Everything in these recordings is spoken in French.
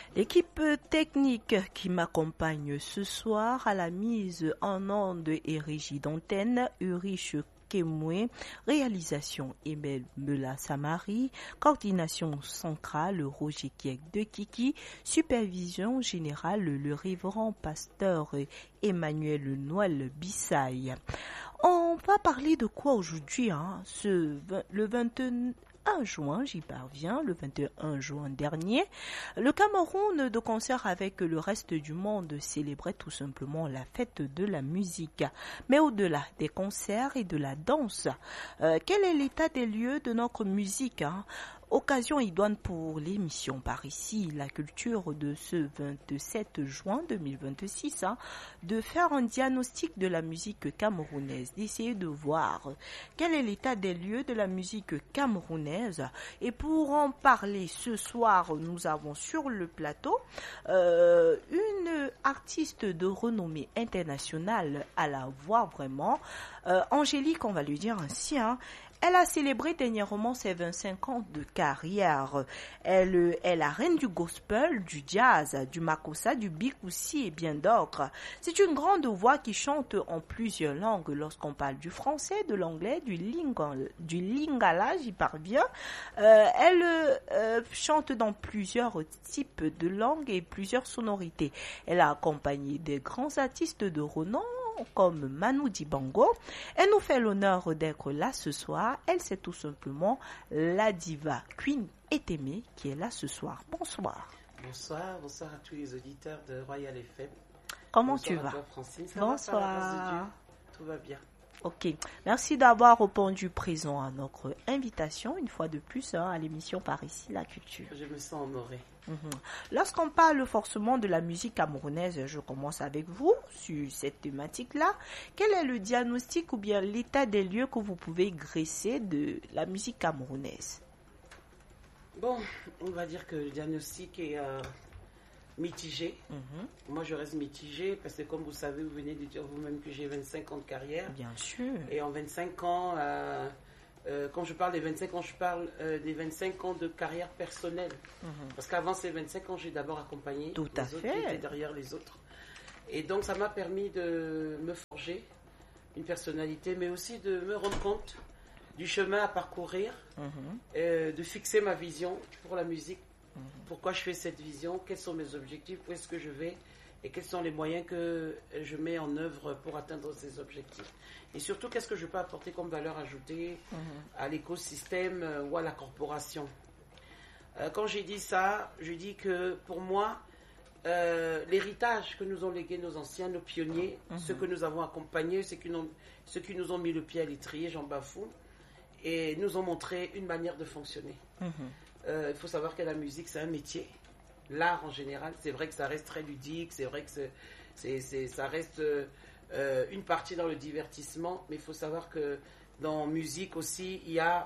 L'équipe technique qui m'accompagne ce soir à la mise en onde et régie d'antenne, Ulrich Kemoué, réalisation Emel Mela Samari, coordination centrale Roger Kiek de Kiki, supervision générale le révérend pasteur Emmanuel Noël Bissaï. On va parler de quoi aujourd'hui, le 21 juin, j'y parviens, le 21 juin dernier, le Cameroun, de concert avec le reste du monde, célébrait tout simplement la fête de la musique. Mais au-delà des concerts et de la danse, quel est l'état des lieux de notre musique, Occasion idoine pour l'émission Par ici, la culture de ce 27 juin 2026, de faire un diagnostic de la musique camerounaise, d'essayer de voir quel est l'état des lieux de la musique camerounaise. Et pour en parler ce soir, nous avons sur le plateau une artiste de renommée internationale à la voix vraiment, Angélique, on va lui dire ainsi, Elle a célébré dernièrement ses 25 ans de carrière. Elle est la reine du gospel, du jazz, du makossa, du bikoussi et bien d'autres. C'est une grande voix qui chante en plusieurs langues. Lorsqu'on parle du français, de l'anglais, du lingala, j'y parviens. Elle chante dans plusieurs types de langues et plusieurs sonorités. Elle a accompagné des grands artistes de renom comme Manu Dibango. Elle nous fait l'honneur d'être là ce soir. Elle, c'est tout simplement la diva Queen Etemé qui est là ce soir. Bonsoir. Bonsoir à tous les auditeurs de Royal FM. Comment tu vas? Toi, Francine. Bonsoir. Va, par la grâce de Dieu. Tout va bien. Ok, merci d'avoir répondu présent à notre invitation, une fois de plus, à l'émission Par ici, la culture. Je me sens honorée. Lorsqu'on parle forcément de la musique camerounaise, je commence avec vous sur cette thématique-là. Quel est le diagnostic ou bien l'état des lieux que vous pouvez dresser de la musique camerounaise? Bon, on va dire que le diagnostic est mitigé. Moi, je reste mitigée parce que, comme vous savez, vous venez de dire vous-même que j'ai 25 ans de carrière. Bien sûr. Et en 25 ans, quand je parle des 25 ans, je parle des 25 ans de carrière personnelle. Parce qu'avant ces 25 ans, j'ai d'abord accompagné Tout les à autres fait. qui étaient derrière les autres. Et donc, ça m'a permis de me forger une personnalité, mais aussi de me rendre compte du chemin à parcourir, de fixer ma vision pour la musique. Pourquoi je fais cette vision, quels sont mes objectifs, où est-ce que je vais et quels sont les moyens que je mets en œuvre pour atteindre ces objectifs. Et surtout, qu'est-ce que je peux apporter comme valeur ajoutée à l'écosystème ou à la corporation. Quand j'ai dit ça, je dis que pour moi, l'héritage que nous ont légué nos anciens, nos pionniers, ceux que nous avons accompagnés, ceux qui nous ont mis le pied à l'étrier, j'en bafoue, et nous ont montré une manière de fonctionner. Il faut savoir que la musique, c'est un métier. L'art en général, c'est vrai que ça reste très ludique, c'est vrai que ça reste une partie dans le divertissement, mais il faut savoir que dans musique aussi, il y a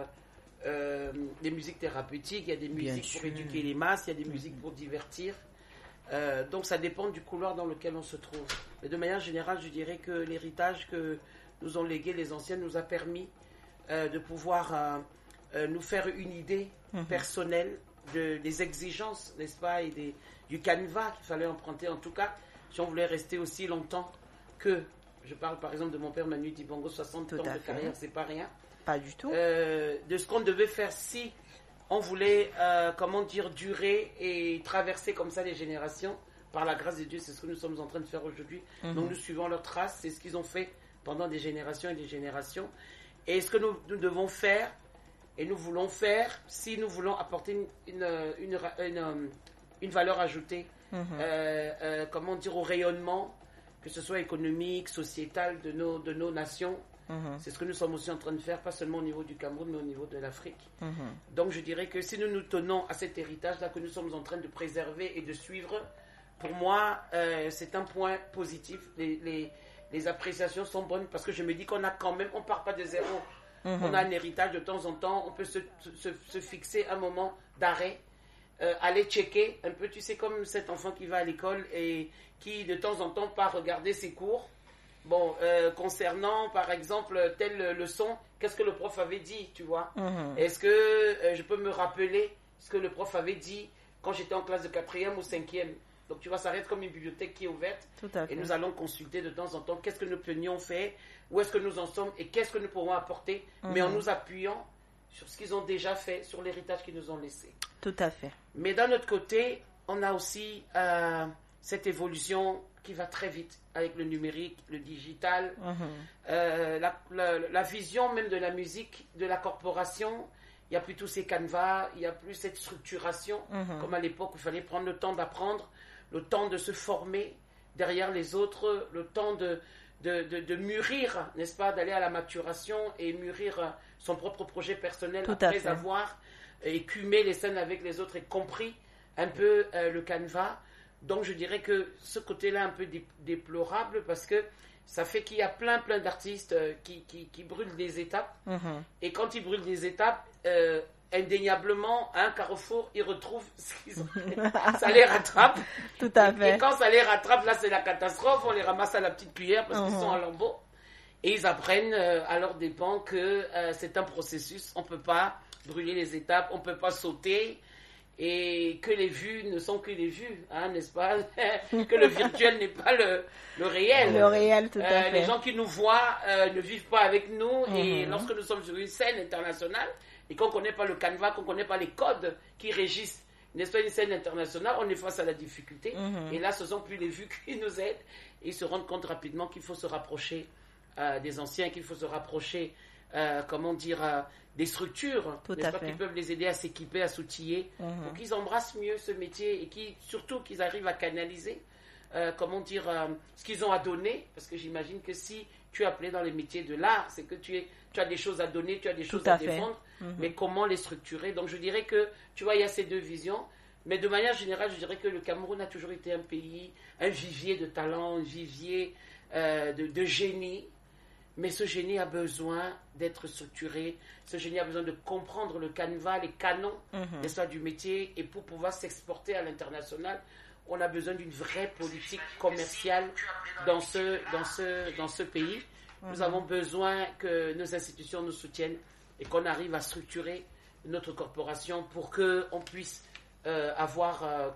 des musiques thérapeutiques, il y a des musiques pour éduquer les masses, il y a des musiques pour divertir. Donc ça dépend du couloir dans lequel on se trouve. Mais de manière générale, je dirais que l'héritage que nous ont légué les anciens nous a permis de pouvoir nous faire une idée personnelle des exigences, n'est-ce pas, et du canevas qu'il fallait emprunter, en tout cas, si on voulait rester aussi longtemps que, je parle par exemple de mon père Manu Dibango, 60 ans de carrière, c'est pas rien. Pas du tout. De ce qu'on devait faire si on voulait, durer et traverser comme ça les générations. Par la grâce de Dieu, c'est ce que nous sommes en train de faire aujourd'hui. Donc nous suivons leurs traces, c'est ce qu'ils ont fait pendant des générations et des générations. Et ce que nous devons faire, et nous voulons faire, si nous voulons apporter une valeur ajoutée, au rayonnement, que ce soit économique, sociétal de nos nations. C'est ce que nous sommes aussi en train de faire, pas seulement au niveau du Cameroun, mais au niveau de l'Afrique. Donc je dirais que si nous nous tenons à cet héritage-là que nous sommes en train de préserver et de suivre, pour moi, c'est un point positif. Les appréciations sont bonnes parce que je me dis qu'on a quand même, on ne part pas de zéro. On a un héritage de temps en temps, on peut se fixer un moment d'arrêt, aller checker un peu, tu sais, comme cet enfant qui va à l'école et qui de temps en temps part regarder ses cours. Bon, concernant par exemple telle leçon, qu'est-ce que le prof avait dit, tu vois? Est-ce que je peux me rappeler ce que le prof avait dit quand j'étais en classe de 4e ou 5e. Donc tu vois, ça reste comme une bibliothèque qui est ouverte. Tout à fait. Et nous allons consulter de temps en temps qu'est-ce que nous penions faire, où est-ce que nous en sommes et qu'est-ce que nous pourrons apporter, mais en nous appuyant sur ce qu'ils ont déjà fait, sur l'héritage qu'ils nous ont laissé. Tout à fait. Mais d'un autre côté, on a aussi cette évolution qui va très vite avec le numérique, le digital, la vision même de la musique, de la corporation. Il n'y a plus tous ces canevas, il n'y a plus cette structuration, comme à l'époque où il fallait prendre le temps d'apprendre, le temps de se former derrière les autres, le temps de mûrir, n'est-ce pas, d'aller à la maturation et mûrir son propre projet personnel après avoir écumé les scènes avec les autres et compris un peu le canevas. Donc je dirais que ce côté-là est un peu déplorable parce que ça fait qu'il y a plein d'artistes qui brûlent des étapes. Et quand ils brûlent des étapes, indéniablement, à un carrefour, ils retrouvent ce qu'ils ont fait. Ça les rattrape. Tout à fait. Et quand ça les rattrape, là, c'est la catastrophe. On les ramasse à la petite cuillère parce qu'ils sont en lambeaux. Et ils apprennent à leur dépens que c'est un processus. On ne peut pas brûler les étapes, on ne peut pas sauter. Et que les vues ne sont que les vues, hein, n'est-ce pas? Que le virtuel n'est pas le réel. Le réel, tout à fait. Les gens qui nous voient ne vivent pas avec nous. Et lorsque nous sommes sur une scène internationale et qu'on ne connaît pas le canevas, qu'on ne connaît pas les codes qui régissent, n'est-ce pas, une scène internationale, on est face à la difficulté. Et là, ce ne sont plus les vues qui nous aident. Et ils se rendent compte rapidement qu'il faut se rapprocher des anciens, qu'il faut se rapprocher, des structures, n'est-ce pas, qui peuvent les aider à s'équiper, à s'outiller, pour qu'ils embrassent mieux ce métier et surtout qu'ils arrivent à canaliser, ce qu'ils ont à donner, parce que j'imagine que si tu es appelé dans les métiers de l'art, c'est que tu as des choses à donner, tu as des choses à défendre, mais comment les structurer? Donc je dirais que, tu vois, il y a ces deux visions, mais de manière générale, je dirais que le Cameroun a toujours été un pays, un vivier de talent, un vivier de génie. Mais ce génie a besoin d'être structuré, ce génie a besoin de comprendre le canevas, les canons du métier, et pour pouvoir s'exporter à l'international, on a besoin d'une vraie politique commerciale dans ce pays. Nous avons besoin que nos institutions nous soutiennent et qu'on arrive à structurer notre corporation pour qu'on puisse avoir,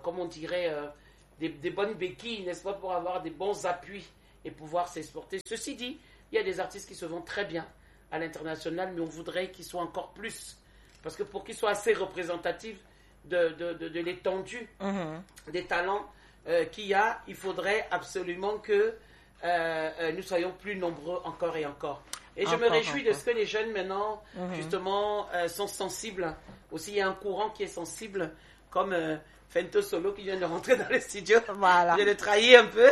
des bonnes béquilles, n'est-ce pas, pour avoir des bons appuis et pouvoir s'exporter. Ceci dit, il y a des artistes qui se vendent très bien à l'international, mais on voudrait qu'ils soient encore plus. Parce que pour qu'ils soient assez représentatifs de l'étendue des talents qu'il y a, il faudrait absolument que nous soyons plus nombreux encore et encore. Et je me réjouis de ce que les jeunes maintenant, justement, sont sensibles. Aussi, il y a un courant qui est sensible, comme Fento Solo qui vient de rentrer dans le studio. Voilà. Je l'ai trahi un peu.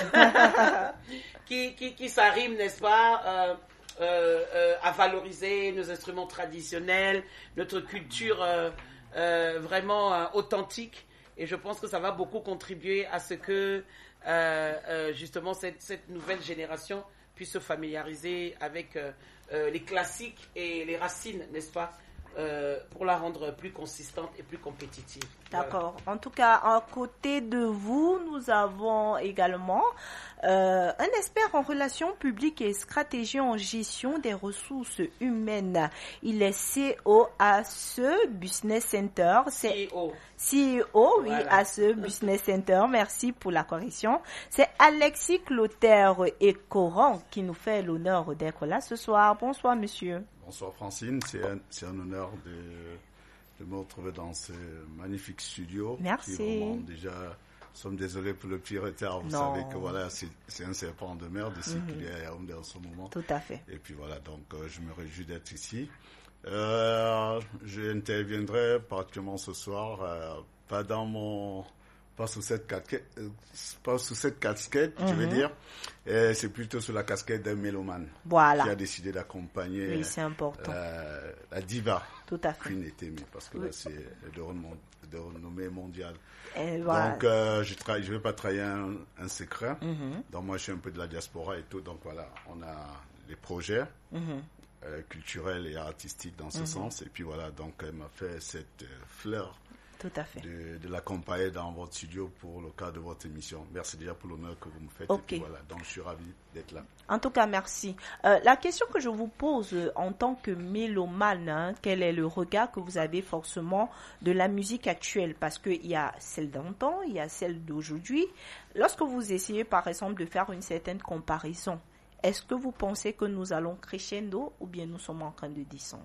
qui s'arrime, n'est-ce pas, à valoriser nos instruments traditionnels, notre culture vraiment authentique. Et je pense que ça va beaucoup contribuer à ce que, justement, cette nouvelle génération puisse se familiariser avec les classiques et les racines, n'est-ce pas, pour la rendre plus consistante et plus compétitive. D'accord. Voilà. En tout cas, à côté de vous, nous avons également un expert en relations publiques et stratégie en gestion des ressources humaines. Il est CEO à ce Business Center. CEO, oui, voilà. À ce Business Center. Merci pour la correction. C'est Alexis Clotaire et Coran qui nous fait l'honneur d'être là ce soir. Bonsoir, monsieur. Bonsoir, Francine. C'est un honneur de me retrouver dans ce magnifique studio. Merci. Vraiment, déjà, nous sommes désolés pour le petit retard. Vous savez que voilà, c'est un serpent de mer de ce qu'il y a à Yaoundé en ce moment. Tout à fait. Et puis voilà, donc je me réjouis d'être ici. Je interviendrai particulièrement ce soir, pas sous cette casquette, je veux dire. C'est plutôt sous la casquette d'un mélomane. Voilà. Qui a décidé d'accompagner. Oui, c'est important. La diva. Tout à fait. Queen Eteme, parce que là, c'est de renommée mondiale. Et voilà. Donc, je vais pas trahir un secret. Donc, moi, je suis un peu de la diaspora et tout. Donc, voilà, on a les projets culturels et artistiques dans ce sens. Et puis, voilà, donc, elle m'a fait cette fleur Tout à fait. de l'accompagner dans votre studio pour le cadre de votre émission. Merci déjà pour l'honneur que vous me faites. Ok. Et puis voilà, donc je suis ravi d'être là. En tout cas, merci. La question que je vous pose en tant que mélomane, quel est le regard que vous avez forcément de la musique actuelle? Parce qu'il y a celle d'antan, il y a celle d'aujourd'hui. Lorsque vous essayez, par exemple, de faire une certaine comparaison, est-ce que vous pensez que nous allons crescendo ou bien nous sommes en train de descendre?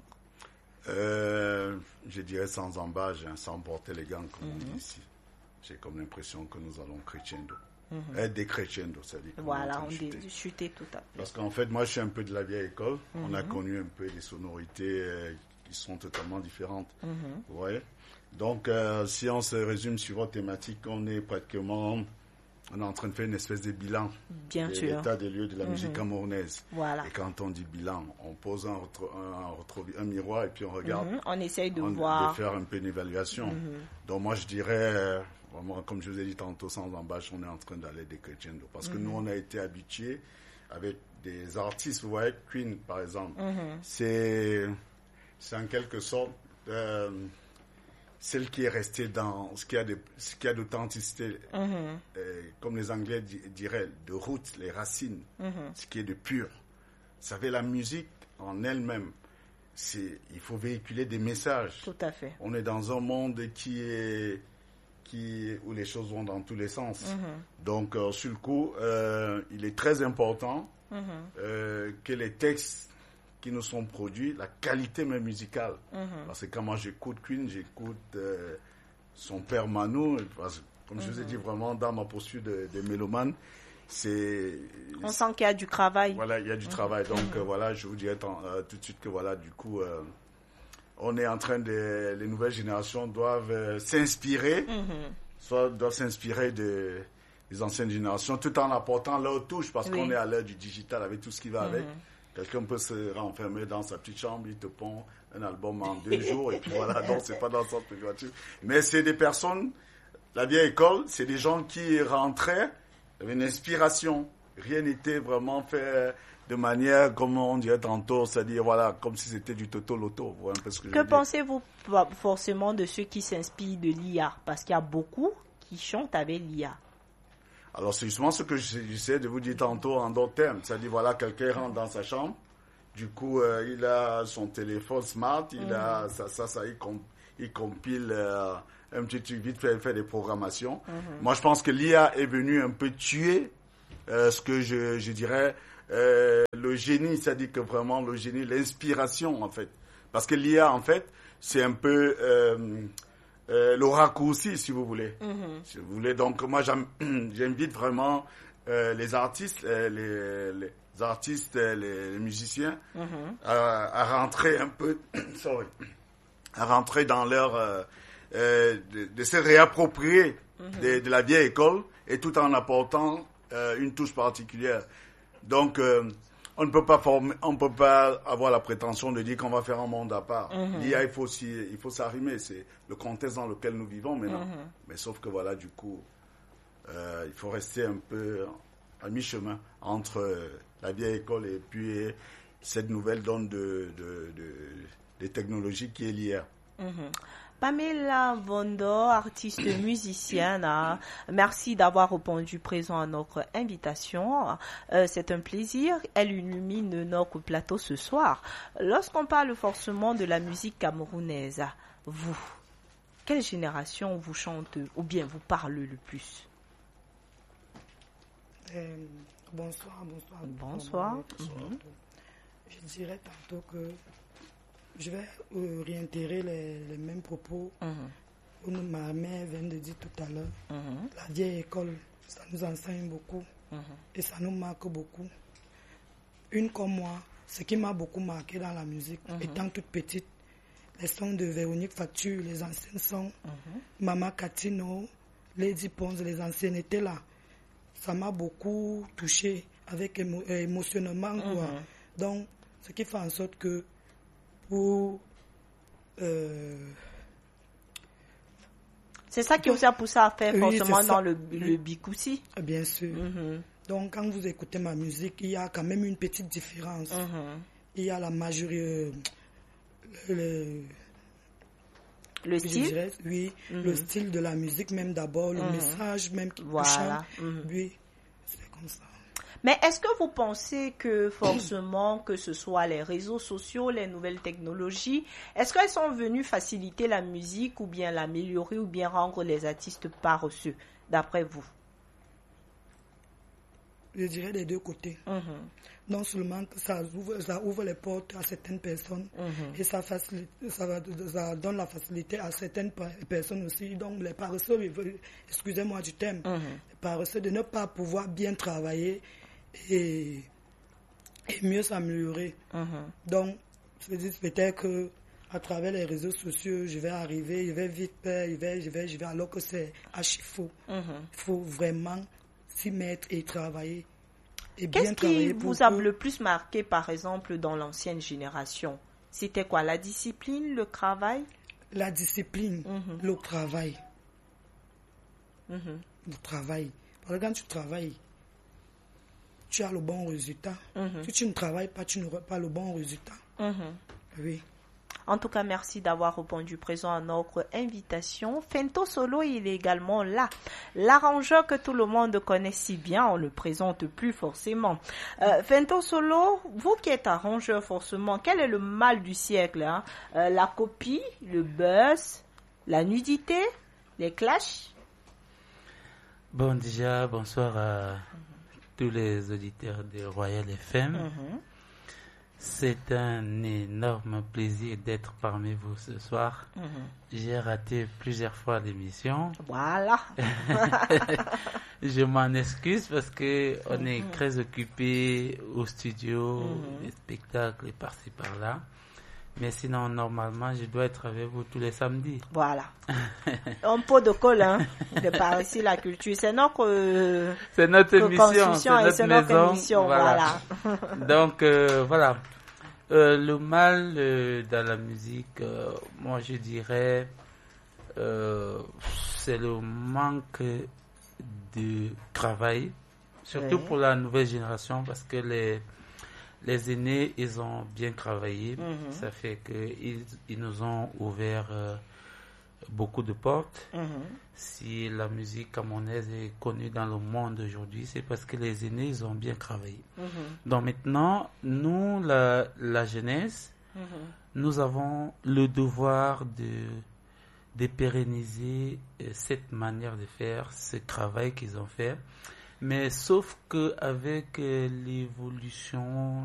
Je dirais sans embâche, sans porter les gants, comme on dit ici. J'ai comme l'impression que nous allons crescendo. Décrescendo, c'est-à-dire qu'on Voilà, est en on train de dit chuter tout à fait. Parce qu'en fait, moi, je suis un peu de la vieille école. On a connu un peu des sonorités qui sont totalement différentes. Vous voyez? Donc, si on se résume sur votre thématique, on est en train de faire une espèce de bilan Bien de sûr. l'état des lieux de la musique camerounaise. Voilà. Et quand on dit bilan, on pose un miroir et puis on regarde. On essaye de de voir. faire un peu une évaluation. Donc moi je dirais, vraiment, comme je vous ai dit tantôt, sans embâche, on est en train d'aller décrescendo. Parce que nous on a été habitués avec des artistes, vous voyez, Queen par exemple, c'est en quelque sorte celle qui est restée dans ce qu'il y a d'authenticité, comme les Anglais diraient, de roots, les racines, ce qui est de pur. Vous savez, la musique en elle-même, il faut véhiculer des messages. Tout à fait. On est dans un monde où les choses vont dans tous les sens. Donc, sur le coup, il est très important que les textes qui nous sont produits, la qualité même musicale. Parce que quand moi j'écoute Queen, j'écoute son père Manu, parce que, comme je vous ai dit, vraiment dans ma poursuite de mélomane, on sent qu'il y a du travail. Voilà, il y a du travail. Donc voilà, je vous dirais tout de suite que voilà, du coup, on est en train les nouvelles générations doivent s'inspirer, doivent s'inspirer des anciennes générations, tout en apportant leur touche, parce qu'on est à l'heure du digital avec tout ce qui va avec. Quelqu'un peut se renfermer dans sa petite chambre, il te pond un album en 2 jours, et puis voilà, donc c'est pas dans son péjoratif. Mais c'est des personnes, la vieille école, c'est des gens qui rentraient, avec une inspiration. Rien n'était vraiment fait de manière, comme on dirait tantôt, c'est-à-dire, voilà, comme si c'était du toto-loto. Vous voyez un peu ce que je veux dire. Que pensez-vous forcément de ceux qui s'inspirent de l'IA? Parce qu'il y a beaucoup qui chantent avec l'IA. Alors, c'est justement ce que j'essaie de vous dire tantôt en d'autres termes. C'est-à-dire, voilà, quelqu'un rentre dans sa chambre, du coup, il a son téléphone smart, il a il compile un petit truc vite fait, il fait des programmations. Moi, je pense que l'IA est venue un peu tuer ce que je dirais le génie, c'est-à-dire que vraiment le génie, l'inspiration, en fait. Parce que l'IA, en fait, c'est un peu le raccourci, si vous voulez. Si vous voulez. Donc, moi, j'invite vraiment les artistes, les musiciens à rentrer un peu, à rentrer dans leur, de se réapproprier de la vieille école et tout en apportant une touche particulière. Donc, on ne peut pas avoir la prétention de dire qu'on va faire un monde à part. L'IA, il faut s'arrimer. C'est le contexte dans lequel nous vivons maintenant. Mais sauf que voilà, du coup, il faut rester un peu à mi-chemin entre la vieille école et puis cette nouvelle donne des technologies qui est l'IA. Pamela Vondo, artiste musicienne, merci d'avoir répondu présent à notre invitation. C'est un plaisir. Elle illumine notre plateau ce soir. Lorsqu'on parle forcément de la musique camerounaise, vous, quelle génération vous chante ou bien vous parle le plus? Bonsoir. Bonsoir. Je dirais tantôt que je vais réitérer les mêmes propos que ma mère vient de dire tout à l'heure. La vieille école, ça nous enseigne beaucoup et ça nous marque beaucoup. Une comme moi, ce qui m'a beaucoup marqué dans la musique, étant toute petite, les sons de Véronique Facture, les anciens sons, Mama Catino, Lady Pons, les anciennes étaient là. Ça m'a beaucoup touché avec émotionnellement. Quoi. Donc, ce qui fait en sorte que c'est ça qui vous a poussé à faire forcément dans le Bikoussi. Bien sûr. Donc, quand vous écoutez ma musique, il y a quand même une petite différence. Il y a la majorité, Le style? Je dirais, oui, le style de la musique même d'abord, le message même qui chante. Oui, c'est comme ça. Mais est-ce que vous pensez que forcément, que ce soit les réseaux sociaux, les nouvelles technologies, est-ce qu'elles sont venues faciliter la musique ou bien l'améliorer ou bien rendre les artistes paresseux, d'après vous? Je dirais des deux côtés. Non seulement que ça ouvre les portes à certaines personnes et ça donne la facilité à certaines personnes aussi. Donc les paresseux, excusez-moi du terme, les paresseux de ne pas pouvoir bien travailler et mieux s'améliorer. Donc, je dis peut-être que à travers les réseaux sociaux, je vais arriver, je vais vite faire, je vais alors que c'est archi faux. Il faut vraiment s'y mettre et travailler. Et qu'est-ce qui vous a le plus marqué, par exemple, dans l'ancienne génération? C'était quoi? La discipline, le travail? La discipline, le travail. Le travail. Parce que quand tu travailles, tu as le bon résultat. Si tu ne travailles pas, tu n'auras pas le bon résultat. Oui. En tout cas, merci d'avoir répondu présent à notre invitation. Fento Solo, il est également là. L'arrangeur que tout le monde connaît si bien, on ne le présente plus forcément. Fento Solo, vous qui êtes arrangeur forcément, quel est le mal du siècle, hein? La copie, le buzz, la nudité, les clashs? Bon, déjà, bonsoir à tous les auditeurs de Royal FM. C'est un énorme plaisir d'être parmi vous ce soir. J'ai raté plusieurs fois l'émission. Voilà. Je m'en excuse parce que on est très occupé au studio, les spectacles et par-ci par-là. Mais sinon, normalement, je dois être avec vous tous les samedis. Voilà. Un pot de colle, hein, de par ici la culture. C'est notre émission, c'est notre émission. Voilà. Donc, voilà. Le mal dans la musique, moi je dirais, c'est le manque de travail, surtout pour la nouvelle génération, parce que les aînés, ils ont bien travaillé. Ça fait qu'ils nous ont ouvert beaucoup de portes. Si la musique camerounaise est connue dans le monde aujourd'hui, c'est parce que les aînés, ils ont bien travaillé. Donc maintenant, nous, la jeunesse, nous avons le devoir de pérenniser cette manière de faire, ce travail qu'ils ont fait. Mais sauf qu'avec l'évolution